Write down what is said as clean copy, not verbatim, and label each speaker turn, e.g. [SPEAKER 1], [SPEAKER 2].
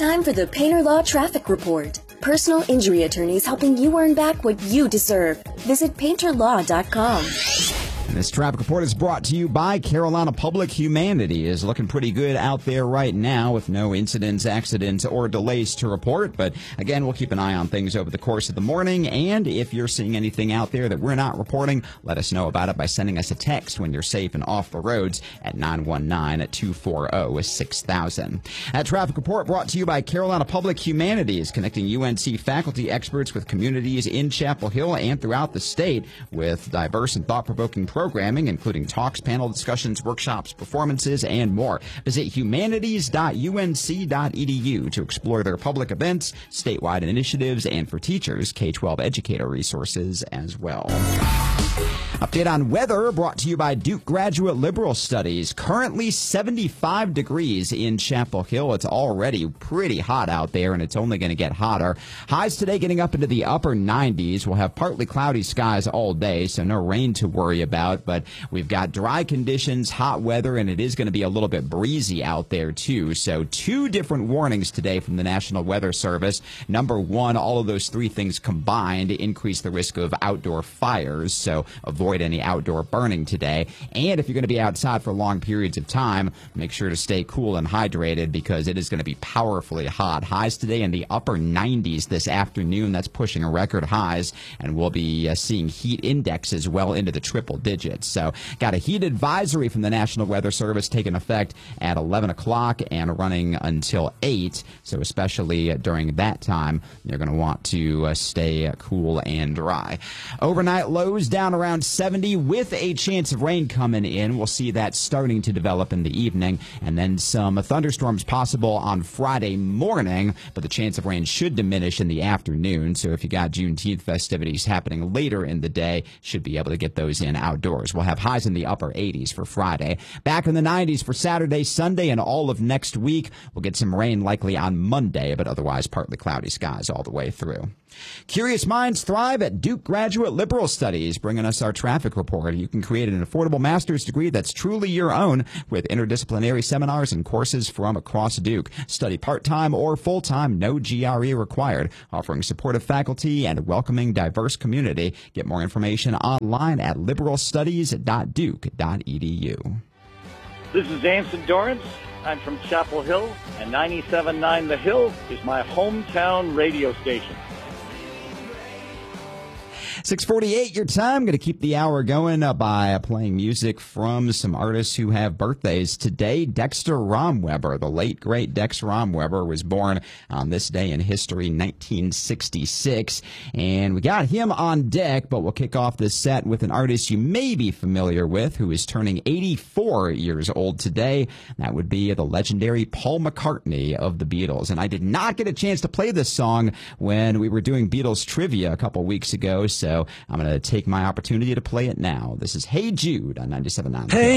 [SPEAKER 1] time for the Painter Law Traffic Report. Personal injury attorneys helping you earn back what you deserve. Visit painterlaw.com.
[SPEAKER 2] And this traffic report is brought to you by Carolina Public Humanities. Looking pretty good out there right now with no incidents, accidents, or delays to report. But again, we'll keep an eye on things over the course of the morning. And if you're seeing anything out there that we're not reporting, let us know about it by sending us a text when you're safe and off the roads at 919-240-6000. That traffic report brought to you by Carolina Public Humanities, connecting UNC faculty experts with communities in Chapel Hill and throughout the state with diverse and thought-provoking programming, including talks, panel discussions, workshops, performances, and more. Visit humanities.unc.edu to explore their public events, statewide initiatives, and for teachers, K-12 educator resources as well. Update on weather brought to you by Duke Graduate Liberal Studies. Currently 75 degrees in Chapel Hill. It's already pretty hot out there, and it's only going to get hotter. Highs today getting up into the upper 90s. We'll have partly cloudy skies all day, so no rain to worry about. But we've got dry conditions, hot weather, and it is going to be a little bit breezy out there, too. So 2 different warnings today from the National Weather Service. Number 1, all of those 3 things combined increase the risk of outdoor fires, so avoid any outdoor burning today. And if you're going to be outside for long periods of time, make sure to stay cool and hydrated because it is going to be powerfully hot. Highs today in the upper 90s this afternoon. That's pushing record highs, and we'll be seeing heat indexes well into the triple digits. So got a heat advisory from the National Weather Service taking effect at 11 o'clock and running until 8. So especially during that time, you're going to want to stay cool and dry. Overnight lows down around 70 with a chance of rain coming in. We'll see that starting to develop in the evening, and then some thunderstorms possible on Friday morning, but the chance of rain should diminish in the afternoon. So if you got Juneteenth festivities happening later in the day, should be able to get those in outdoors. We'll have highs in the upper 80s for Friday. Back in the 90s for Saturday, Sunday, and all of next week. We'll get some rain likely on Monday, but otherwise partly cloudy skies all the way through. Curious minds thrive at Duke Graduate Liberal Studies, bringing us our traffic report. You can create an affordable master's degree that's truly your own with interdisciplinary seminars and courses from across Duke. Study part-time or full-time, no GRE required, offering supportive faculty and a welcoming, diverse community. Get more information online at liberalstudies.duke.edu.
[SPEAKER 3] This is Anson Dorrance. I'm from Chapel Hill, and 97.9 The Hill is my hometown radio station.
[SPEAKER 2] 6:48 your time. Going to keep the hour going by playing music from some artists who have birthdays today. Dexter Romweber, the late, great Dex Romweber, was born on this day in history, 1966. And we got him on deck, but we'll kick off this set with an artist you may be familiar with who is turning 84 years old today. That would be the legendary Paul McCartney of the Beatles. And I did not get a chance to play this song when we were doing Beatles trivia a couple weeks ago, so I'm going to take my opportunity to play it now. This is Hey Jude on 97.9.
[SPEAKER 4] Hey